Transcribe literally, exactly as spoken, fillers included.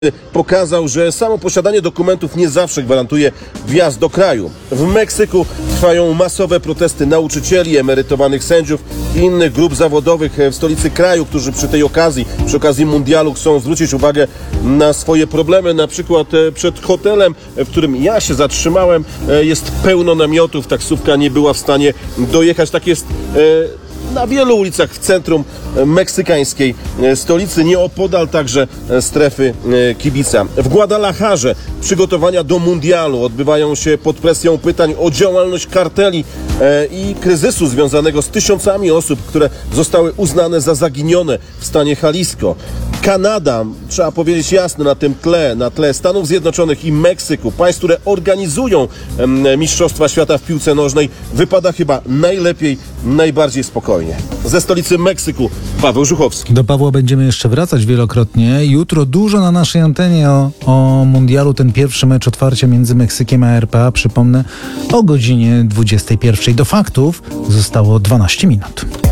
pokazał, że samo posiadanie dokumentów nie zawsze gwarantuje wjazd do kraju. W Meksyku trwają masowe protesty nauczycieli, emerytowanych sędziów i innych grup zawodowych w stolicy kraju, którzy przy tej okazji, przy okazji mundialu chcą zwrócić uwagę na swoje problemy. Na przykład przed hotelem, w którym ja się zatrzymałem, jest pełno namiotów, taksówka nie była w stanie dojechać. Tak jest na wielu ulicach w centrum meksykańskiej stolicy, nieopodal także strefy kibica. W Guadalajarze przygotowania do mundialu odbywają się pod presją pytań o działalność karteli i kryzysu związanego z tysiącami osób, które zostały uznane za zaginione w stanie Jalisco. Kanada, trzeba powiedzieć jasno, na tym tle, na tle Stanów Zjednoczonych i Meksyku, państw, które organizują Mistrzostwa Świata w piłce nożnej, wypada chyba najlepiej, najbardziej spokojnie. Ze stolicy Meksyku Paweł Żuchowski. Do Pawła będziemy jeszcze wracać wielokrotnie. Jutro dużo na naszej antenie o, o mundialu, ten pierwszy mecz otwarcia między Meksykiem a R P A. Przypomnę, o godzinie dwudziestej pierwszej. Do faktów zostało dwanaście minut.